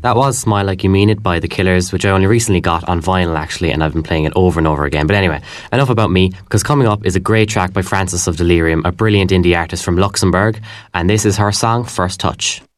That was Smile Like You Mean It by The Killers, which I only recently got on vinyl actually, and I've been playing it over and over again. But anyway, enough about me, because coming up is a great track by Frances of Delirium, a brilliant indie artist from Luxembourg, and this is her song First Touch.